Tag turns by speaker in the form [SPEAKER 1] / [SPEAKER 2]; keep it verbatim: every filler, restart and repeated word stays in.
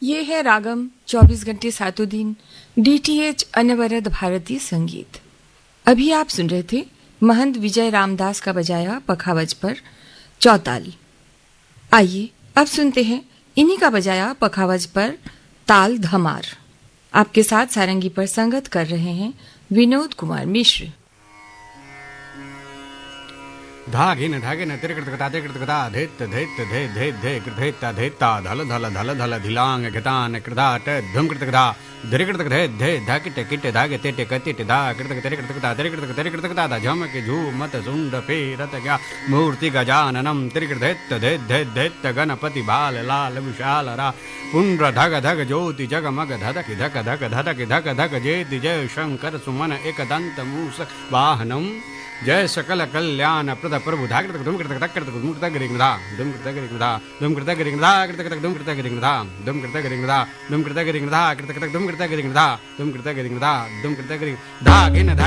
[SPEAKER 1] ये है रागम चौबीस घंटे सातों दिन डीटीएच अनवरत भारतीय संगीत। अभी आप सुन रहे थे महंत विजय रामदास का बजाया पखावज पर चौताल। आइए अब सुनते हैं इन्हीं का बजाया पखावज पर ताल धमार। आपके साथ सारंगी पर संगत कर रहे हैं विनोद कुमार मिश्र।
[SPEAKER 2] धागिन धागिन तिरकृतकता तिरकृतकता धेत धेत धे धे धे कृधेता धेता धल धल धल धल धिलांग घतान कृधाट धुमकृतकता धिरकृतक धे धे धाकिट किट धागे तेटे कतिट धा कृतक तिरकृतकता तिरकृतक तिरकृतकता धा झमक झू मत सुंड पे रत क्या मूर्ति गजाननम तिरकृधेत धे धे धेत गणपति बाल लाल विशाल रा पुंड्र धग धग ज्योति जगमग धधक धक धक धधक धक धक जेति जय शंकर सुमन एक दंत मूस वाहनम जय सकल कल्याण प्रद प्रभु धाकृतक धुम कृतक तक कृतक धुम कृतक गिरिंगधा धुम कृतक गिरिंगधा धुम कृतक गिरिंगधा कृतक तक धुम कृतक गिरिंगधा धुम कृतक गिरिंगधा धुम कृतक गिरिंगधा कृतक तक धुम कृतक गिरिंगधा धुम कृतक गिरिंगधा धुम कृतक गिरिंग धागिन